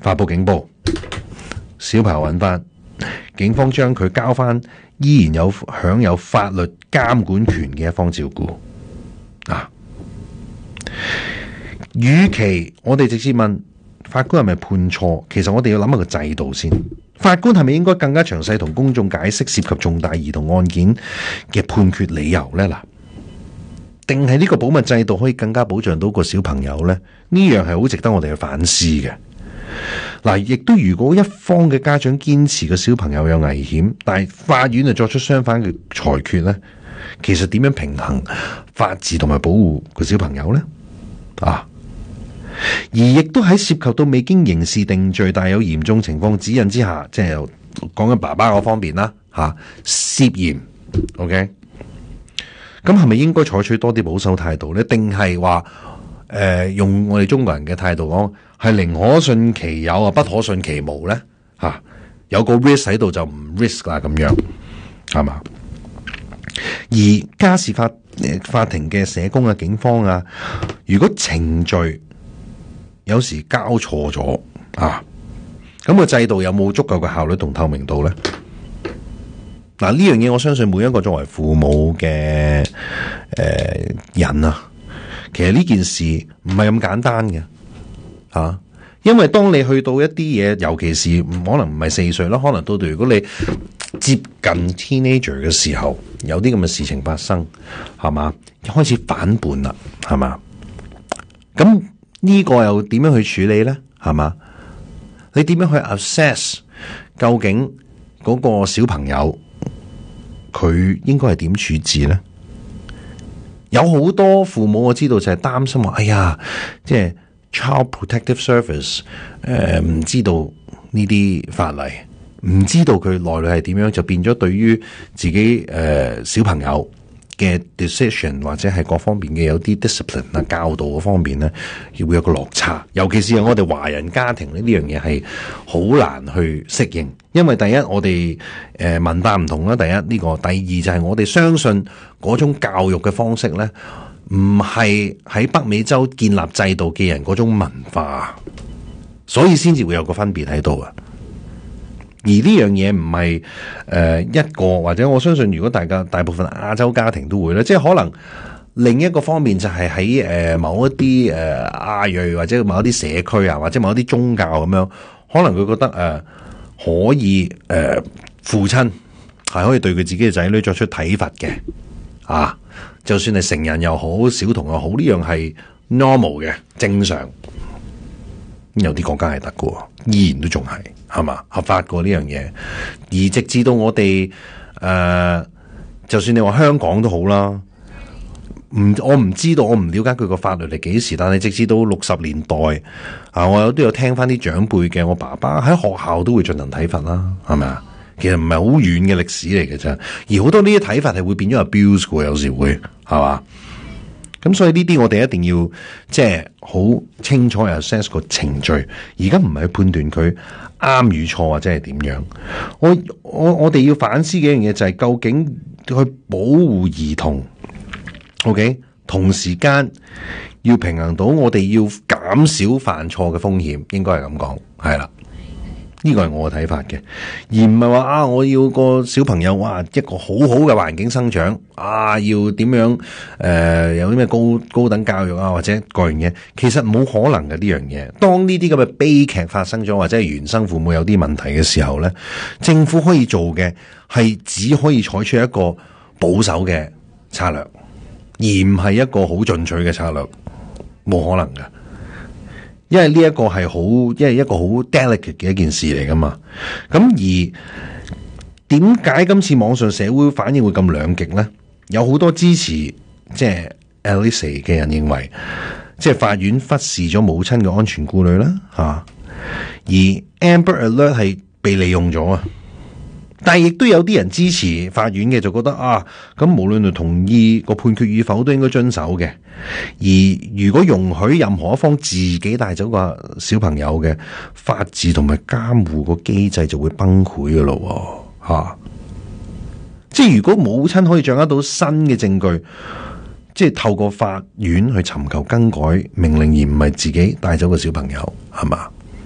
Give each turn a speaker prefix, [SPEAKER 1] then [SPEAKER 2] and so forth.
[SPEAKER 1] 發佈警報，小朋友揾翻，警方將佢交翻依然享有法律監管權嘅一方照顧啊。與其我哋直接問法官係咪判錯，其實我哋要諗下個制度先。法官係咪應該更加詳細同公眾解釋涉及重大兒童案件嘅判決理由呢？嗱，定係呢個保密制度可以更加保障到個小朋友呢？呢樣係好值得我哋去反思嘅。嗱，亦都如果一方嘅家長堅持個小朋友有危險，但係法院就作出相反嘅裁決呢，其實點樣平衡法治同埋保護個小朋友呢？啊！而亦都喺涉及到未經刑事定罪但有嚴重情況指引之下，即係講緊爸爸嗰方面啦，涉嫌 OK， 咁係咪應該採取多啲保守態度呢？定係話用我哋中國人嘅態度講，係寧可信其有啊，不可信其無呢？有個 risk 喺度就唔 risk 啦，咁樣係嘛？而家事法庭嘅社工啊、警方啊，如果程序有時交錯咗咁個制度有冇足夠嘅效率同透明度呢？嗱，呢樣嘢我相信每一個作為父母嘅人啊，其實呢件事唔係咁簡單嘅因為當你去到一啲嘢，尤其是可能唔係4歲啦，可能到如果你接近 teenager 嘅時候，有啲咁嘅事情發生，係嘛，開始反叛啦，係嘛，咁呢個又點樣去處理呢？係嘛，你點樣去 assess 究竟嗰個小朋友佢應該係點處置呢？有好多父母我知道就係擔心話，哎呀，即係Child Protective Service 唔知道呢啲法例，唔知道佢內裏係點樣，就變咗對於自己小朋友嘅 decision 或者係各方面嘅有啲 discipline 啊、教導嗰方面咧，會有個落差。尤其是我哋華人家庭呢樣嘢係好難去適應，因為第一我哋文化唔同啦，第一呢個，第二就係我哋相信嗰種教育嘅方式咧，唔係喺北美洲建立制度嘅人嗰種文化，所以先至會有個分別喺度啊。而呢樣嘢唔係一個，或者我相信如果大部分亞洲家庭都會咧，即係可能另一個方面就係喺某一啲亞裔或者某一啲社區啊，或者某一啲宗教咁樣，可能佢覺得可以父親係可以對佢自己嘅仔女作出體罰嘅就算係成人又好，小童又好，呢樣係 normal 嘅正常。有啲國家係得嘅，依然都仲係嘛合法過呢樣嘢。而直至到我哋就算你話香港都好啦，我唔知道，我唔了解佢個法律係幾時，但係直至到60年代我都有聽翻啲長輩嘅，我爸爸喺學校都會進行體罰啦，係咪啊？其實唔係好遠嘅歷史嚟嘅啫，而好多呢啲體罰係會變咗 abuse 嘅，有時會係嘛。咁所以呢啲我哋一定要即係好清楚 assess 個程序，而家唔係判斷佢啱與錯或者係點樣。我哋要反思嘅一樣嘢就係究竟去保護兒童 ，OK， 同時間要平衡到我哋要減少犯錯嘅風險，應該係咁講，係啦。呢個係我嘅睇法嘅，而唔係話我要個小朋友一個好好嘅環境生長要點樣有啲咩高等教育或者各樣嘢，其實冇可能嘅呢樣嘢。當呢啲咁嘅悲劇發生咗，或者係原生父母有啲問題嘅時候咧，政府可以做嘅係只可以採取一個保守嘅策略，而唔係一個好進取嘅策略，冇可能嘅。因為呢一個係一個好 delicate 嘅一件事嚟噶嘛，咁而點解今次網上社會反應會咁兩極呢？有好多支持即係 Alice 嘅人認為，即係法院忽視咗母親嘅安全顧慮啦，而 Amber Alert 係被利用咗啊。但係亦都有啲人支持法院嘅，就覺得咁無論係同意個判決與否，都應該遵守嘅。而如果容許任何一方自己帶走個小朋友嘅，法治同埋監護個機制就會崩潰噶咯，即係如果母親可以掌握到新嘅證據，即係透過法院去尋求更改命令，而唔係自己帶走個小朋友，係嘛？